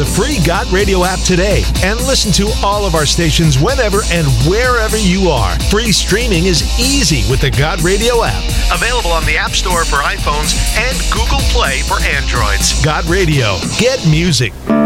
the free God Radio app today and listen to all of our stations whenever and wherever you are. Free streaming is easy with the God Radio app. Available on the App Store for iPhones and Google Play for Androids. God Radio. Get music.